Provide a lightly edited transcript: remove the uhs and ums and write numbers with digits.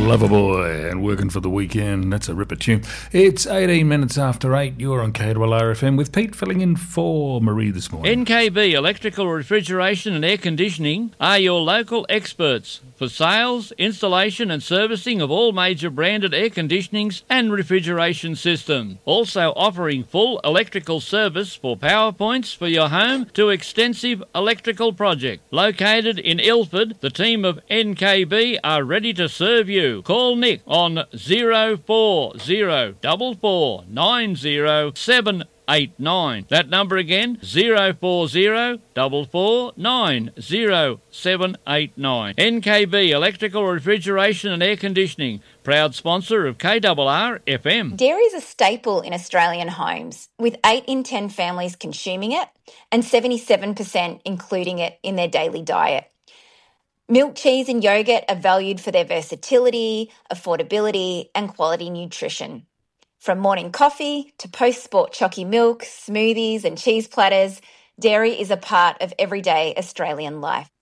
Loverboy and Working for the Weekend. That's a ripper tune. It's 18 minutes after 8. You're on KWRFM with Pete filling in for Marie this morning. NKB Electrical Refrigeration and Air Conditioning are your local experts for sales, installation and servicing of all major branded air conditionings and refrigeration systems. Also offering full electrical service for power points for your home to extensive electrical project. Located in Ilford, the team of NKB are ready to serve you. Call Nick on 0404490789. That number again, 0404490789. NKB Electrical Refrigeration and Air Conditioning, proud sponsor of KRR FM. Dairy is a staple in Australian homes, with 8 in 10 families consuming it and 77% including it in their daily diet. Milk, cheese and yogurt are valued for their versatility, affordability and quality nutrition. From morning coffee to post-sport chalky milk, smoothies and cheese platters, dairy is a part of everyday Australian life.